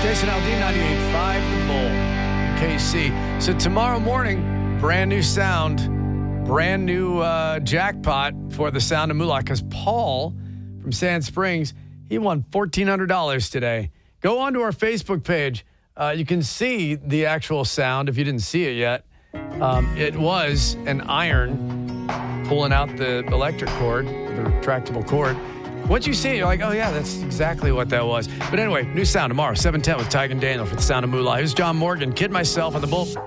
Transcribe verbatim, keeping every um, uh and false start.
Jason Aldean, ninety-eight point five The Bull, K C. So tomorrow morning, brand new sound, brand new uh, jackpot for the Sound of Moolah, because Paul from Sand Springs, he won fourteen hundred dollars today. Go onto our Facebook page. Uh, you can see the actual sound if you didn't see it yet. Um, it was an iron pulling out the electric cord, the retractable cord. Once you see it, you're like, oh, yeah, that's exactly what that was. But anyway, new sound tomorrow, seven ten with Tygan Daniel for the Sound of Moolah. Here's John Morgan, Kid Myself on the Bull.